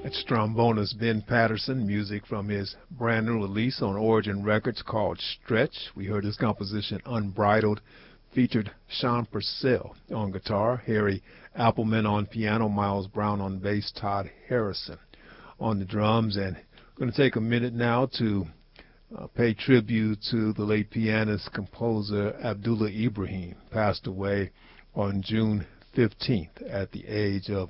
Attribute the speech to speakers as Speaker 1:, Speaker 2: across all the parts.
Speaker 1: That's trombonist Ben Patterson, music from his brand new release on Origin Records called Stretch. We heard his composition Unbridled, featured Sean Purcell on guitar, Harry Appleman on piano, Miles Brown on bass, Todd Harrison on the drums. And we're going to take a minute now to pay tribute to the late pianist composer Abdullah Ibrahim, passed away on June 15th at the age of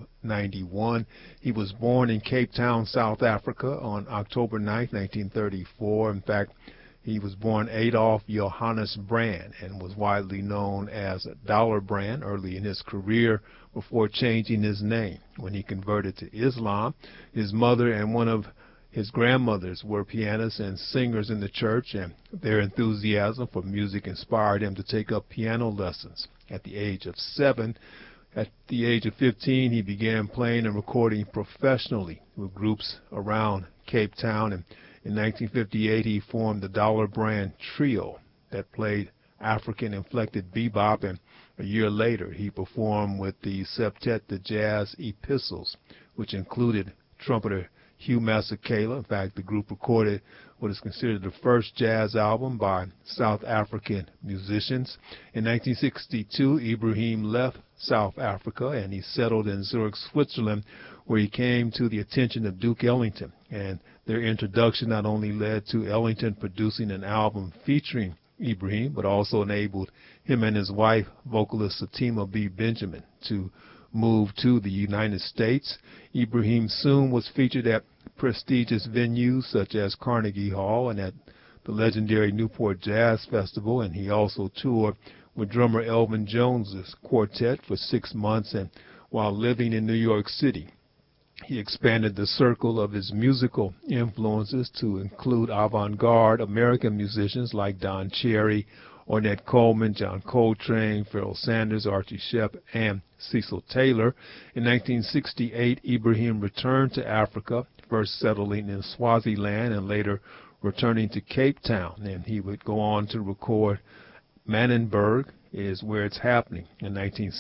Speaker 1: 91. He was born in Cape Town, South Africa on October 9th, 1934. In fact, he was born Adolf Johannes Brand and was widely known as Dollar Brand early in his career before changing his name when he converted to Islam. His mother and one of his grandmothers were pianists and singers in the church, and their enthusiasm for music inspired him to take up piano lessons at the age of 7. At the age of 15, he began playing and recording professionally with groups around Cape Town, and in 1958 he formed the Dollar Brand Trio that played African-inflected bebop, and a year later he performed with the Septet the Jazz Epistles, which included trumpeter Hugh Masekela. In fact, the group recorded what is considered the first jazz album by South African musicians. In 1962, Ibrahim left South Africa and he settled in Zurich, Switzerland, where he came to the attention of Duke Ellington. And their introduction not only led to Ellington producing an album featuring Ibrahim, but also enabled him and his wife, vocalist Satima B. Benjamin, to move to the United States. Ibrahim soon was featured at prestigious venues such as Carnegie Hall and at the legendary Newport Jazz Festival, and he also toured with drummer Elvin Jones's quartet for 6 months. And while living in New York City, he expanded the circle of his musical influences to include avant-garde American musicians like Don Cherry, Ornette Coleman, John Coltrane, Pharoah Sanders, Archie Shepp, and Cecil Taylor. In 1968, Ibrahim returned to Africa, first settling in Swaziland and later returning to Cape Town. And he would go on to record Manenberg is Where It's Happening in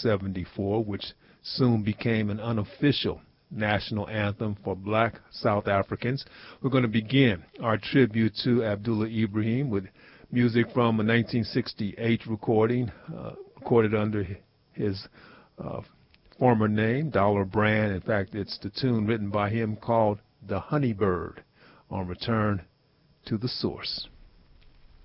Speaker 1: 1974, which soon became an unofficial national anthem for black South Africans. We're going to begin our tribute to Abdullah Ibrahim with music from a 1968 recording, recorded under his former name, Dollar Brand. In fact, it's the tune written by him called The Honeybird, on Return to the Source.